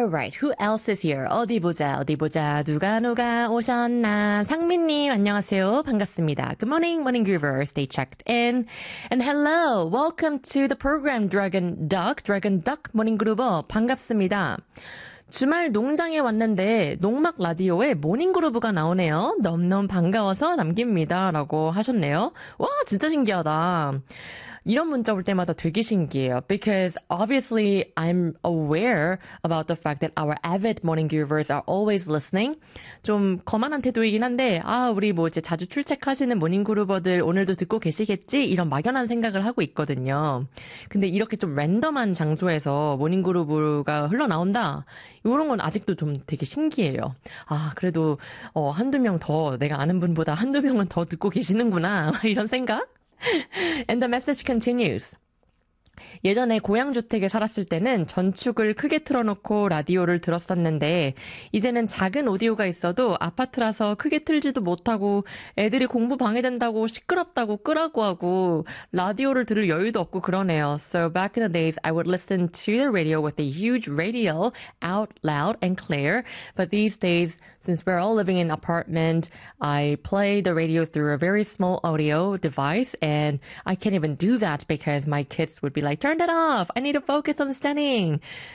Alright, who else is here? 어디 보자. 누가 오셨나? 상민님, 안녕하세요. 반갑습니다. Good morning, morning groovers. Stay checked in. And hello, welcome to the program Dragon Duck Morning Groover. 반갑습니다. 주말 농장에 왔는데 농막 라디오에 모닝그루브가 나오네요. 너무너무 반가워서 남깁니다. 라고 하셨네요. 와, 진짜 신기하다. 이런 문자 올 때마다 되게 신기해요. Because obviously I'm aware about the fact that our avid morning groovers are always listening. 좀 거만한 태도이긴 한데 우리 뭐 이제 자주 출첵하시는 모닝 그루버들 오늘도 듣고 계시겠지? 이런 막연한 생각을 하고 있거든요. 근데 이렇게 좀 랜덤한 장소에서 모닝 그루브가 흘러나온다? 이런 건 아직도 좀 되게 신기해요. 그래도 한두 명 더 내가 아는 분보다 한두 명은 더 듣고 계시는구나. 이런 생각? And the message continues. 예전에 고양주택에 살았을 때는 전축을 크게 틀어놓고 라디오를 들었었는데 이제는 작은 오디오가 있어도 아파트라서 크게 틀지도 못하고 애들이 공부 방해된다고 시끄럽다고 끄라고 하고 라디오를 들을 여유도 없고 그러네요. So back in the days I would listen to the radio with a huge radio out loud and clear. But these days since we're all living in an apartment, I play the radio through a very small audio device and I can't even do that because my kids would be like, turn that off. I need to focus on studying.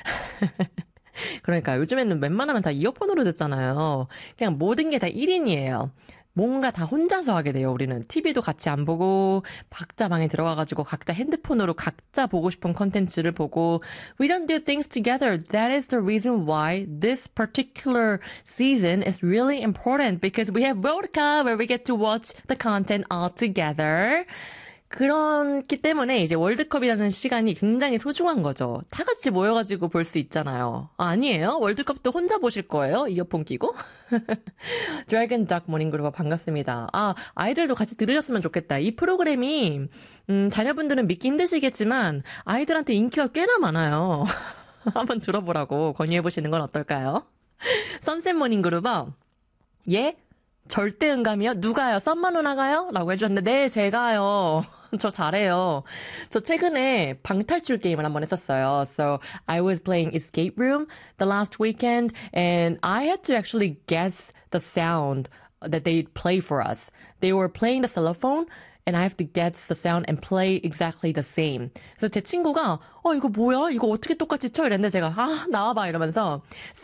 그러니까 요즘에는 웬만하면 다 이어폰으로 듣잖아요. 그냥 모든 게 다 1인이에요. 뭔가 다 혼자서 하게 돼요, 우리는. TV도 같이 안 보고, 각자 방에 들어가가지고 각자 핸드폰으로 각자 보고 싶은 콘텐츠를 보고, we don't do things together. That is the reason why this particular season is really important because we have World Cup where we get to watch the content all together. 그렇기 때문에 이제 월드컵이라는 시간이 굉장히 소중한 거죠. 다 같이 모여가지고 볼 수 있잖아요. 아니에요? 월드컵도 혼자 보실 거예요? 이어폰 끼고? 드래곤 닥 모닝 그루버 반갑습니다. 아이들도 같이 들으셨으면 좋겠다. 이 프로그램이 자녀분들은 믿기 힘드시겠지만 아이들한테 인기가 꽤나 많아요. 한번 들어보라고 권유해보시는 건 어떨까요? 선셋 모닝 그루버 예? 절대 응감이요? 누가요? 썸머 누나가요? 라고 해주셨는데 네, 제가요. 저 잘해요. 저 최근에 방탈출 게임을 한번 했었어요. So I was playing Escape Room the last weekend and I had to actually guess the sound that they'd play for us. They were playing the xylophone and I have to guess the sound and play exactly the same. 그래서 제 친구가 이거 뭐야? 이거 어떻게 똑같이 쳐? 이랬는데 제가 나와봐 이러면서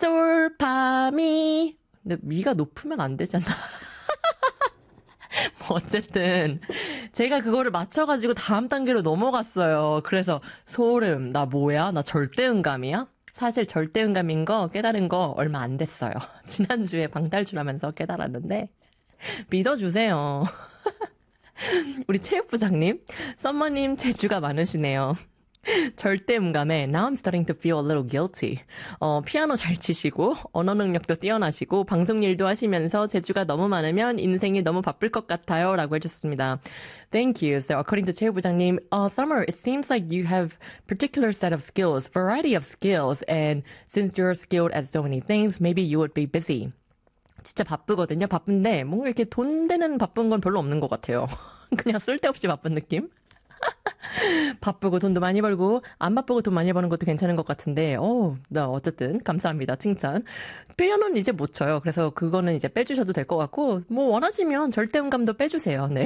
솔파미 근데 미가 높으면 안 되잖아. 뭐 어쨌든 제가 그거를 맞춰가지고 다음 단계로 넘어갔어요. 그래서 소름. 나 뭐야? 나 절대음감이야? 사실 절대음감인 거 깨달은 거 얼마 안 됐어요. 지난주에 방탈출하면서 깨달았는데 믿어주세요. 우리 체육부장님, 썸머님 재주가 많으시네요. 절대음감에 Now I'm starting to feel a little guilty. 피아노 잘 치시고 언어 능력도 뛰어나시고 방송 일도 하시면서 재주가 너무 많으면 인생이 너무 바쁠 것 같아요. 라고 해주셨습니다. Thank you. So according to 체육부장님, Summer, it seems like you have particular set of skills, variety of skills, and since you're skilled at so many things, maybe you would be busy. 진짜 바쁘거든요. 바쁜데 뭔가 이렇게 돈 되는 바쁜 건 별로 없는 것 같아요. 그냥 쓸데없이 바쁜 느낌? 바쁘고 돈도 많이 벌고 안 바쁘고 돈 많이 버는 것도 괜찮은 것 같은데 어쨌든 감사합니다. 칭찬. 피아노는 이제 못 쳐요. 그래서 그거는 이제 빼주셔도 될 것 같고 뭐 원하시면 절대음감도 빼주세요. 네.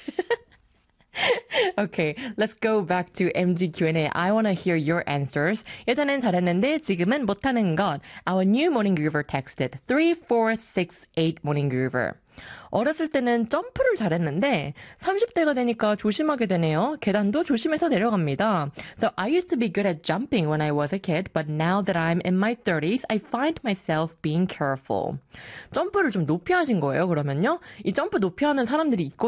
Okay, let's go back to MG Q&A. I want to hear your answers. 예전엔 잘했는데 지금은 못하는 것. Our new morning groover texted 3468 morning groover. 어렸을 때는 점프를 잘했는데 30대가 되니까 조심하게 되네요. 계단도 조심해서 내려갑니다. So I used to be good at jumping when I was a kid, but now that I'm in my 30s, I find myself being careful. 점프를 좀 높이 하신 거예요, 그러면요? 이 점프 높이 하는 사람들이 있거든요.